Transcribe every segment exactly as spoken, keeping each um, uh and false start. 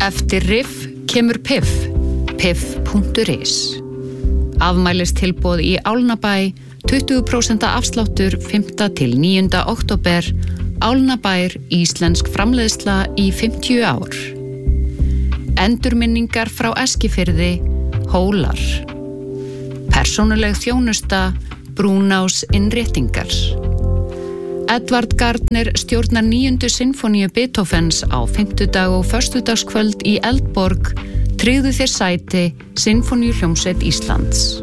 Eftir riff kemur piff, piff punktur is. Afmælistilboð í Álnabæ, tuttugu prósent afsláttur fimmta til níunda október, Álnabær íslensk framleiðsla í fimmtíu ár. Endurminningar frá Eskifirði, Hólar. Persónuleg þjónusta, Brúnás innréttingar. Edvard Gardner stjórnar níundu sinfóníu Beethovens á fimmtudag og föstudagskvöld í Eldborg, tryggðu þér sæti, Sinfóníuhljómsveit Íslands.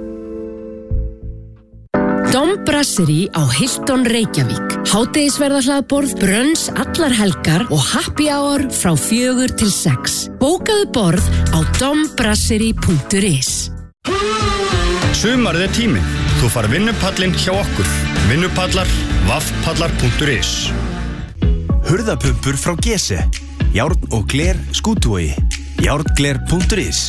Dom Brasserie á Hilton Reykjavík. Hádegisverðarhlaðborð, brönns allar helgar og happy hour frá fjögur til sex. Bókaðu borð á dom brasserie punktur is. Sumarið er tíminn. Þú far vinnupallinn hjá okkur. Vinnupallar, vaffpallar punktur is. Hurðapumpur frá Gese. Járn og gler Skútuvogi. járngler punktur is.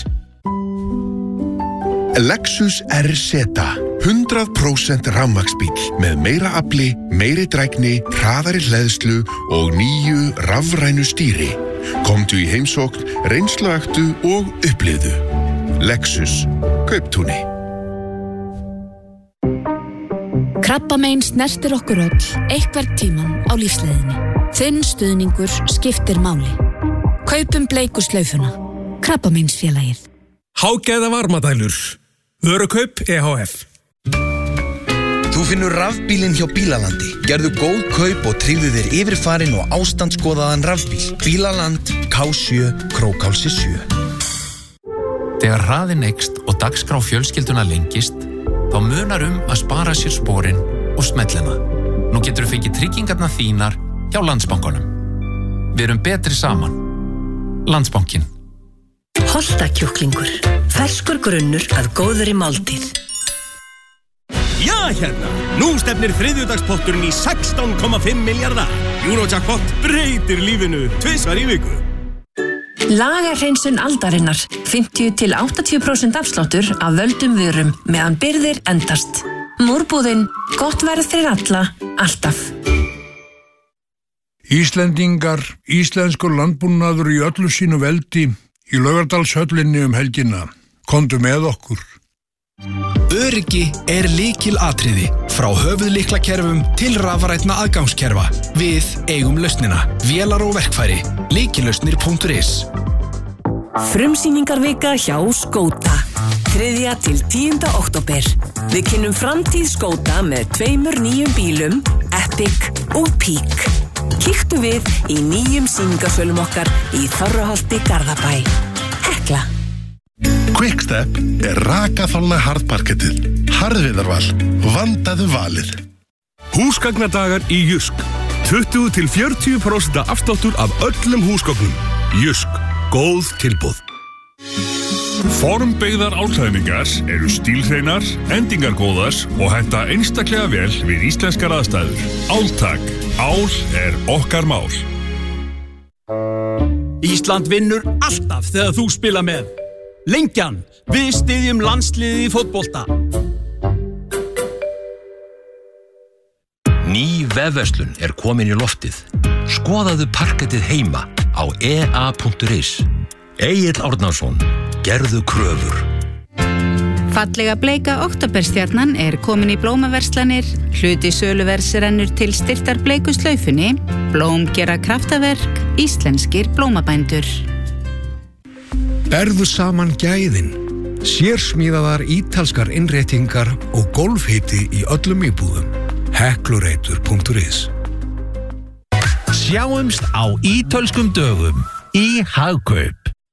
Lexus R Z, hundrað prósent rafmagnsbíll með meira afli, meiri drægni, hraðari hleðslu og nýju rafrænu stýri. Komdu í heimsókn, reynsluaktu og upplifðu. Lexus, Kauptúni. Krabbamein snertir okkur öll, einhvern tímann á lífsleiðinni. Þinn stuðningur skiptir máli. Kaupum bleiku slaufuna. Krabbameinsfélagið. Hágæða varmadælur. Vörukaup E H F. Þú finnur rafbílinn hjá Bílalandi. Gerðu góð kaup og tryggðu þér yfirfarin og ástandskoðaðan rafbíl. Bílaland, K sjö, Krókálsi sjö. Þegar hraðinn eykst og dagskrá fjölskylduna lengist, þá munar um að spara sér sporin og smellina. Nú getur þú fengið tryggingarnar þínar hjá Landsbankanum. Við erum betri saman. Landsbankinn. Holtakjúklingur. Ferskur grunnur að góðri máltíð. Já, hérna! Nú stefnir þriðjudagspotturinn í sextán komma fimm milljarða. Eurojackpot breytir lífinu tvisvar í viku. Lagarhreinsun aldarinnar. fimmtíu til áttatíu prósent afsláttur af völdum vörum meðan birgðir endast. Múrbúðin, gott verð fyrir alla, alltaf. Íslendingar, íslenskur landbúnaður í öllu sínu veldi í Laugardalshöllinni um helgina. Komdu með okkur. Öryggi er lykilatriði. Frá höfuðlyklakerfum til rafrænna aðgangskerfa. Við eigum lausnina. Vélar og verkfæri. Lykilausnir punktur is. Frumsýningarvika hjá Skóta. þriðja til tíunda október. Við kynnum framtíð Skóta með tveimur nýjum bílum, Epic og Peak. Kíktu við í nýjum sýningarsölum okkar í Þorraholti, Garðabæ. Hekla. Quickstep er rakaþolna harðparkettið. Harðviðarval, vandaðu valið. Húsgagnadagar í Jysk. tuttugu til fjörutíu prósent afsláttur af öllum húsgögnum. Jysk. Góð tilboð. Formbyggðar álklæðningar eru stílhreinar, endingargóðar og henta einstaklega vel við íslenskar aðstæður. Áltak. Ál er okkar mál. Ísland vinnur alltaf þegar þú spila með. Lengjan, við styðjum landsliðið í fótbolta. Ný vefverslun er komin í loftið. Skoðaðu parkettið heima á e a punktur is. Egill Árnason, gerðu kröfur. Fallega bleika októberstjarnan er komin í blómaverslanir, hluti söluverðs rennur til styrktar bleiku slaufunni, blóm gera kraftaverk, íslenskir blómabændur. Berðu saman gæðin, sérsmíðaðar ítalskar innréttingar og golfhiti í öllum íbúðum. Heklureitur punktur is. Sjáumst á ítölskum dögum í Hagkaup.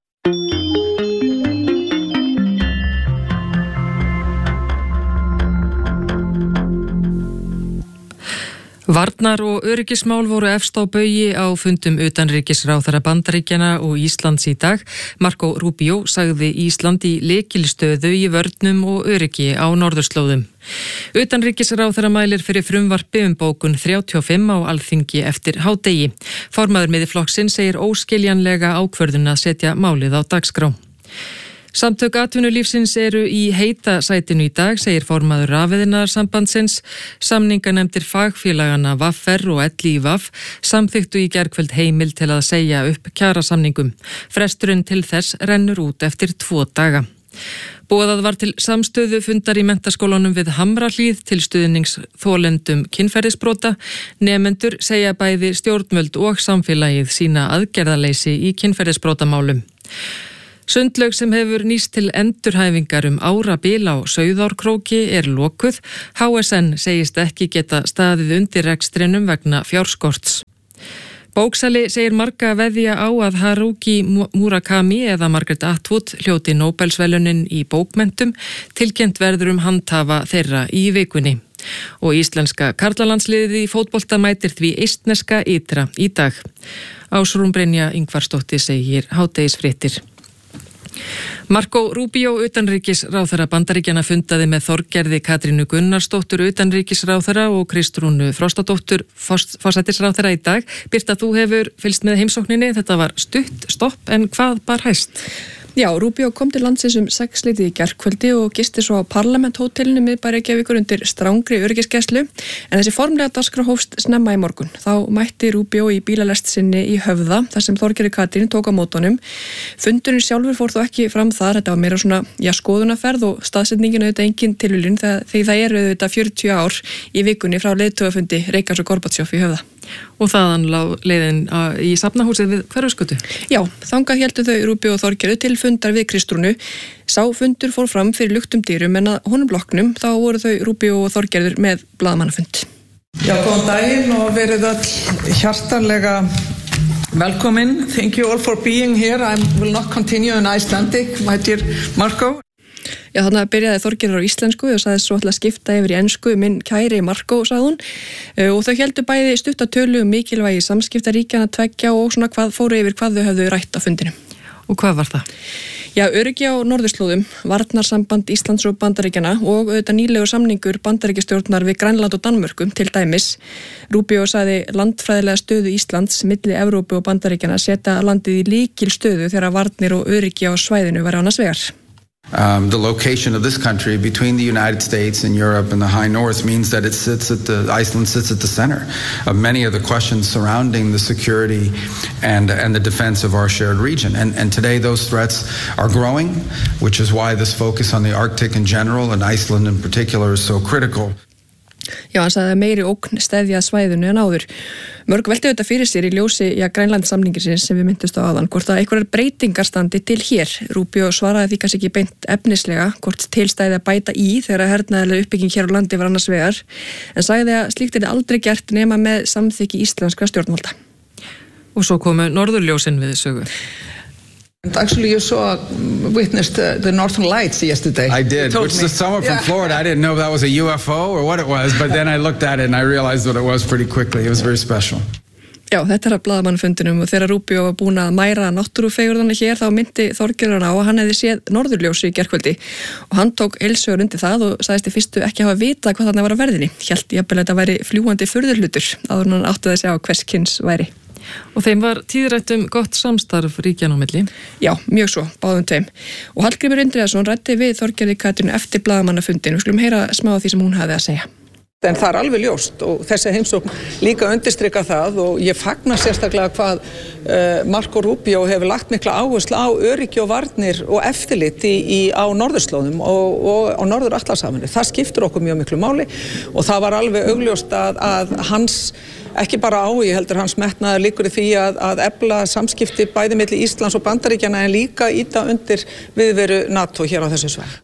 Varnar- og öryggismál voru efst á baugi á fundum utanríkisráðherra Bandaríkjanna og Íslands í dag. Marco Rubio sagði Ísland í lykilstöðu í vörnum og öryggi á norðurslóðum. Utanríkisráðherra mælir fyrir frumvarpi um bókun þrjátíu og fimm á Alþingi eftir hádegi. Formaður Miðflokksins segir óskiljanlega ákvörðun að setja málið á dagskrá. Samtök atvinnulífsins eru í heita sætinu í dag, segir formaður Rafiðnaðarsambandsins. Samninganefndir fagfélagana V R og L I V samþyktu í gærkvöld heimild til að segja upp kjarasamningum. Fresturinn til þess rennur út eftir tvo daga. Boðað var til samstöðu fundar í menntaskólanum við Hamrahlíð til stuðnings þolendum kynferðisbrota. Nemendur segja bæði stjórnvöld og samfélagið sína aðgerðaleysi í kynferðisbrotamálum. Sundlaug sem hefur nýst til endurhæfingar um árabil á Sauðárkróki er lokuð. H S N segist ekki geta staðið undir rekstrinum vegna fjárskorts. Bóksali segir marga veðja á að Haruki Murakami eða Margaret Atwood hljóti Nóbelsverðlaunin í bókmenntum, tilkynnt verður um handhafa þeirra í vikunni. Og íslenska karlalandsliðið í fótbolta mætir því eistneska ytra í dag. Ásrún Brynja Ingvarsdóttir segir hádegisfréttir. Marco Rubio utanríkisráðherra Bandaríkjanna fundaði með Þorgerði Katrínu Gunnarsdóttur utanríkisráðherra og Kristrúnu Frostadóttur forsætisráðherra í dag. Birta, þú hefur fylgst með heimsókninni, þetta var stutt stopp en hvað bar hæst? Já, Rubio kom til landsins um sexleytið í gærkvöldi og gisti svo á Parlamenthótelinu miðbæ Reykjavíkur undir strangri öryggisgæslu, en þessi formlega dagskrá hófst snemma í morgun. Þá mætti Rubio í bílalest sinni í Höfða, þar sem Þorgerður Katrín tók á mótunum. Fundurinn sjálfur fór þó ekki fram þar, þetta var meira svona, já, skoðunarferð og staðsetningin auðvitað engin tilviljun því það eru auðvitað fjörutíu ár í vikunni frá leiðtogafundi Reykjans og Gorbatsjov í Höfða. Og þaðan lá leiðin í safnahúsið við Hverfisgötu? Já, þangað héldu þau Rubio og Þorgerður til fundar við Kristrúnu. Sá fundur fór fram fyrir luktum dyrum en að honum loknum þá voru þau Rubio og Þorgerður með blaðamannafund. Já, góðan daginn og verið all hjartanlega velkomin. Thank you all for being here. I will not continue in Icelandic, my dear Marco. Já, þannig að byrjaði Þorgerður á íslensku og sagði svo alltaf skipta yfir í ensku, minn kæri Marco, sagði hún. Og þau héldu bæði stuttatölu um mikilvægi samskiptaríkjana tveggja og svona hvað fóru yfir hvað þau höfðu rætt á fundinu. Og hvað var það? Já, öryggi á norðurslóðum, varnarsamband Íslands og Bandaríkjana og auðvitað nýlegur samningur Bandaríkjastjórnar við Grænland og Danmörku til dæmis. Rubio sagði landfræðilega stöðu Íslands milli Evrópu og Bandaríkjana setja landið í lykil stöðu þegar varnir og öryggi á svæðinu væri annars vegar. Um, the location of this country between the United States and Europe and the high north means that it sits at the, Iceland sits at the center of many of the questions surrounding the security and, and the defense of our shared region. And, and today those threats are growing, which is why this focus on the Arctic in general and Iceland in particular is so critical. Já, hann sagði að meiri ógn steðja svæðinu en áður. Mörg velti þetta fyrir sér í ljósi í að Grænlandssamninginsins sem við myndust á áðan, hvort að einhverjar breytingar standi til hér. Rubio svaraði því kannski ekki beint efnislega, hvort tilstæði að bæta í þegar hernaðarlega uppbygging hér á landi var annars vegar, en sagði að slíkt er aldrei gert nema með samþykki íslenskra stjórnvalda. Og svo komu norðurljósin við sögu. And actually you saw, witnessed the, the Northern Lights yesterday. I did, which is someone from yeah. Florida. I didn't know if that was a U F O or what it was, but then I looked at it and I realized what it was pretty quickly. It was very special. Já, þetta er að blaðamannfundinum og þegar Rubio var búin að mæra náttúrufegurðana hér þá myndi Þorgerður á að hann hefði séð norðurljósi í gærkvöldi og hann tók heilsögur undir það og sagðist í fyrstu ekki hafa vita hvað þarna var á verðinni. Hélt jafnvel að þetta væri fljúgandi furðurhlutur áður en hann átti að segja á hvers kyns væri. Og þeim var tíðrætt um gott samstarf ríkjanna á milli? Já, mjög svo, báðum tveim. Og Hallgrímur Indriðason ræddi við Þorgerði Katrínu eftir blaðamannafundin. Við skulum heyra smá af því sem hún hafði að segja. En það er alveg ljóst og þessi heimsókn líka undirstrika það og ég fagna sérstaklega hvað uh, Marco Rubio hefur lagt mikla áherslu á öryggi og varnir og eftirlit í, í, á norðurslóðum og, og á Norður-Atlantshafinu. Það skiptir okkur mjög miklu máli og það var alveg augljóst að, að hans ekki bara áhugi heldur hans metnaður liggur í því að, að efla samskipti bæði milli Íslands og Bandaríkjanna en líka ýta undir viðveru NATO hér á þessu svæði.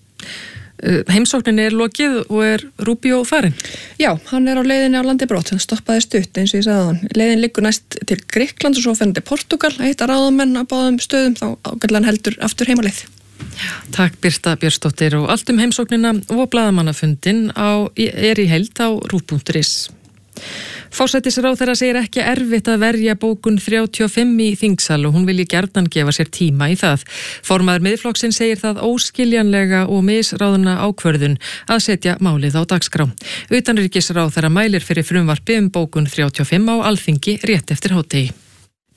Heimsóknin er lokið og er Rubio farin? Já, hann er á leiðinni á landi brott, hann stoppaði stutt eins og ég sagði hann. Leiðin liggur næst til Grikkland og svo fyrir til Portugal, að hitta ráðamenn á báðum stöðum, þá ágætlega heldur aftur heimaleið. Takk Birta Björnsdóttir og allt um heimsóknina og blaðamannafundin á, er í heild á rúv punktur is. Forsætisráðherra segir ekki erfitt að verja bókun þrjátíu og fimm í þingsal og hún vilji gjarnan gefa sér tíma í það. Formaður Miðflokksins segir það óskiljanlega og misráðna ákvörðun að setja málið á dagskrá. Utanríkisráðherra mælir fyrir frumvarpi um bókun þrjátíu og fimm á Alþingi rétt eftir hádegi.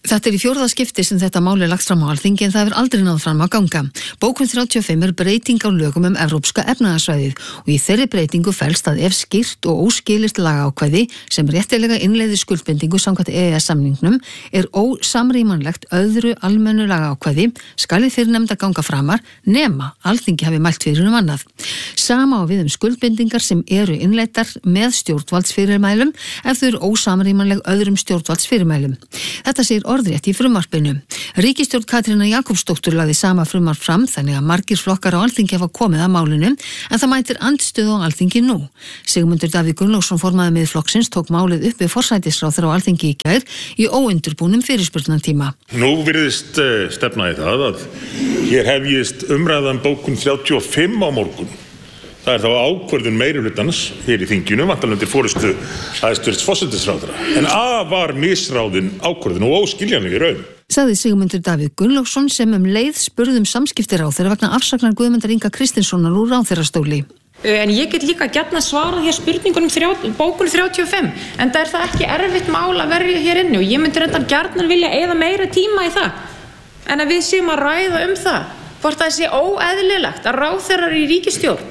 Þetta er í fjórða skipti sem þetta mál er lagt fram á Alþingi en það hefur aldrei náð fram að ganga. Bókun þrjátíu og fimm er breyting á lögum um evrópska efnahagsvæðið og í þeirri breytingu felst að ef skýrt og óskilist lagaákvæði sem réttilega innleiðir skuldbindingu samkvæmt E E S-samningnum er ósamrýmanlegt öðru almennu lagaákvæði skal þeir nefnda ganga framar nema Alþingi hafi mælt fyrir um annað. Sama á við um skuldbindingar sem eru innleiddar með stjórnvaldsfyrirmælum ef þau eru ósamrýmanleg öðrum stjórnvaldsfyrirmælum. Þetta segir orðrétt í frumvarpinu. Ríkisstjórn Katrínar Jakobsdóttur lagði sama frumvarp fram þannig að margir flokkar á Alþingi hafa komið að málinu en það mætir andstöðu á Alþingi nú. Sigmundur Davíð Gunnlaugsson formaður Miðflokksins tók málið upp við forsætisráðherra á Alþingi í gær í óundirbúnum fyrirspurnartíma. Nú virðist uh, stefna í það að hér hefjist umræðan bókun þrjátíu og fimm á morgun. Það er þá ákvörðun meirihlutans hér í þinginu, vantanlega undir forystu hæstvirts forsætisráðherra. En afar misráðin ákvörðun og óskiljanleg í raun. Sagði Sigmundur Davíð Gunnlaugsson sem um leið spurðum samskiptaráðherra vegna afsagnar Guðmundar Inga Kristinssonar úr ráðherrastóli. En ég get líka gjarnan svarað hér spurningunum þrjá, bókun þrjátíu og fimm, en það er það ekki erfitt mál að verja hér inni og ég myndi reyndan gjarnan vilja eyða meira tíma í það. En að við séum að ræða um það, hvort það sé óeðlilegt að ráðherrar í ríkisstjórn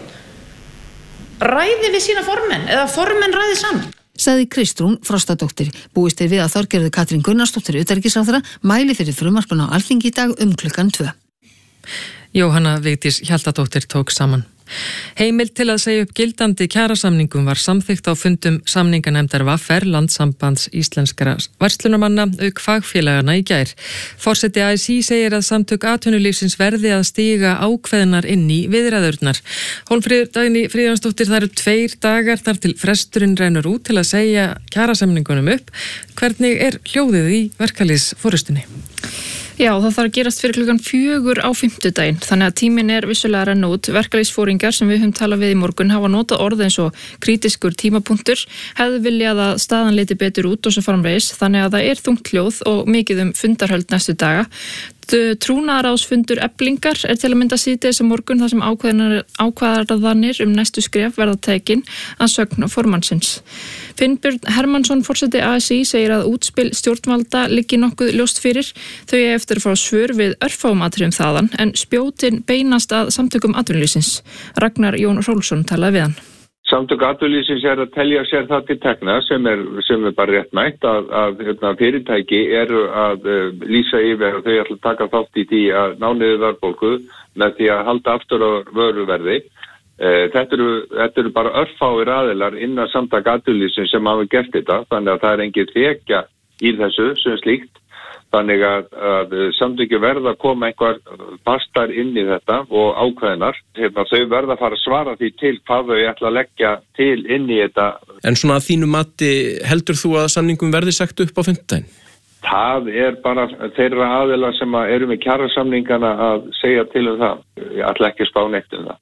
ræði við sína formenn eða formenn ræði saman. Sagði Kristrún Frostadóttir. Búist er við að Þorgerður Katrín Gunnarsdóttir utanríkisráðherra mæli fyrir frumvarpinu á Alþingi í dag um klukkan tvö. Jóhanna Vigdís Hjaltadóttir tók saman. Heimild til að segja upp gildandi kjarasamningum var samþykkt á fundum samninganefndar V R, Landssambands íslenskra verslunarmanna, auk fagfélagana í gær. Forseti A S í segir að samtök atvinnulífsins verði að stíga ákveðnar inn í viðræðurnar. Hólmfríður Dagný Friðjónsdóttir, það eru tveir dagar þar til fresturinn rennur út til að segja kjarasamningunum upp. Hvernig er hljóðið í verkalýðsforystunni? Já, það þarf að gerast fyrir klukkan fjögur á fimmtudaginn, þannig að tíminn er vissulega að renna út. Verkalýðsforingar sem við höfum talað við í morgun hafa notað orð eins og krítiskur tímapunktur, hefðu viljað að staðan liti betur út og svo framvegis, þannig að það er þungt hljóð og mikið um fundarhöld næstu daga. Trúnaðarráðsfundur Eflingar er til að mynda síðdegis á morgun þar sem ákvarðanir um næstu skref verða tekin að sögn formannsins. Finnbjörn Hermannsson, forseti A S í, segir að útspil stjórnvalda liggi nokkuð ljóst fyrir. Þau er eftir að fá svör við örfáum atriðum þaðan en spjótin beinast að samtökum atvinnulífsins. Ragnar Jón Rólfsson talaði við hann. Samtök atvinnulífsins er að telja sér það til tekna sem er, sem er bara réttmætt að, að, að fyrirtæki eru að uh, lýsa yfir og þau ætla að taka þátt í því að ná niður verðbólgu með því að halda aftur á vöruverði. Uh, þetta, eru, þetta eru bara örfáir aðilar innan samtök atvinnulífsins sem hafa gert þetta, þannig að það er engin þekja í þessu sem slíkt. Þannig að, að samtöki verða að koma einhver fastar inn í þetta og ákveðnar. Hérna, þau verða að fara að svara því til hvað þau ætla að leggja til inn í þetta. En svona að þínu mati, heldur þú að samningum verði sagt upp á fimmtudaginn? Það er bara þeirra aðila sem eru með kjarasamningana að segja til um það. Ég ætla ekki að spá neitt um það.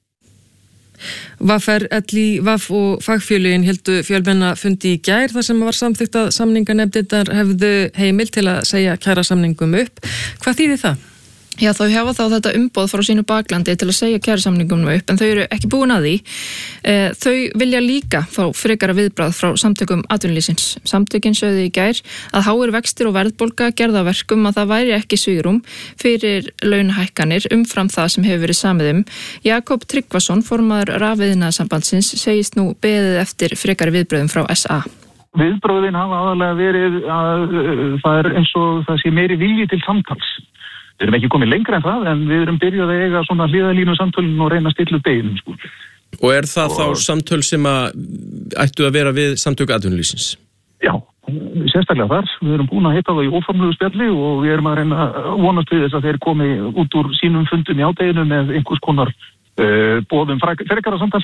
V R, L I, V A F og fagfélögin heldu fjölmenna fundi í gær þar sem var samþykkt að samninganefndirnar hefðu heimild til að segja kjarasamningum upp. Hvað þýðir það? Já, þau hafa þá þetta umboð frá sínu baklandi til að segja kjarasamningunum upp, en þau eru ekki búin að því. E, þau vilja líka fá frekara viðbragð frá samtökum atvinnulífsins. Samtökin sögðu í gær að háir vextir og verðbólga gerða verkum að það væri ekki svigrúm fyrir launahækkanir umfram það sem hefur verið samið um. Jakob Tryggvason, formaður Rafiðnaðarsambandsins, segist nú beðið eftir frekari viðbröðum frá S A. Viðbröðin hafa aðalega verið að það er eins og það sé meiri vilji til samtals. Við erum ekki komið lengra en það, en við erum byrjað að eiga svona hliðalínu samtölun og reyna að stilla upp deginum, sko. Og er það og... þá samtöl sem að ættu að vera við samtök atvinnulífsins? Já, sérstaklega þar. Við erum búin að hitta það í óformlegu spjalli og við erum að reyna að vonast við þess að þeir komi út úr sínum fundum í ádeginu með einhvers konar uh, boðum frekara samtal.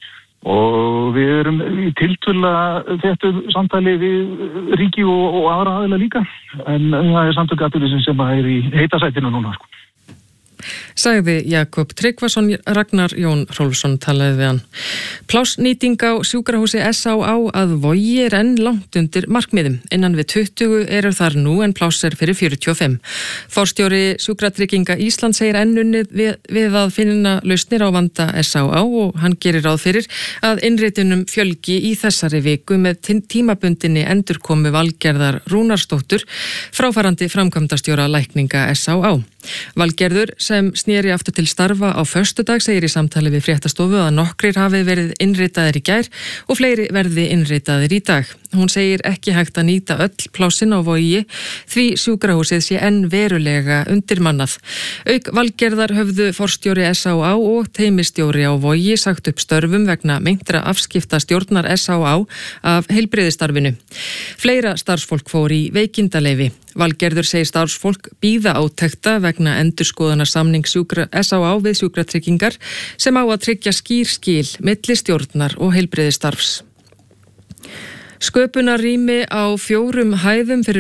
Og við erum í tiltölulega þetta samtali við ríki og, og aðra aðila líka, en það er samtök atvinnulífsins sem er í heitasætinu núna. Sko. sagði Jakob Tryggvason. Ragnar Jón Hrólfsson talaði við hann. Plássnýting á sjúkrahúsi S Á Á að Vogi er enn langt undir markmiðum. Innan við tuttugu eru þar nú en pláss er fyrir fjörutíu og fimm. Forstjóri Sjúkratrygginga Ísland segir enn unnið við, við að finna lausnir á vanda S Á Á og hann gerir ráð fyrir að innritunum fjölgi í þessari viku með tímabundinni endurkomu Valgerðar Rúnarsdóttur, fráfarandi framkvæmdastjóra lækninga S Á Á. Valgerður, sem sneri aftur til starfa á föstudag, segir í samtali við Fréttastofu að nokkrir hafi verið innritaðir í gær og fleiri verði innritaðir í dag. Hún segir ekki hægt að nýta öll plássin á Vogi því sjúkrahúsið sé enn verulega undirmannað. Auk Valgerðar höfðu forstjóri S Á Á og teymistjóri á Vogi sagt upp störfum vegna meintra afskipta stjórnar S Á Á af heilbrigðisstarfinu. Fleira starfsfólk fór í veikindaleyfi. Valgerður segir starfsfólk bíða átekta vegna endurskoðunar samning sjúkra, S Á Á við sjúkratryggingar sem á að tryggja skýr skil milli stjórnar og heilbrigðisstarfs. Sköpunarrými á fjórum hæðum fyrir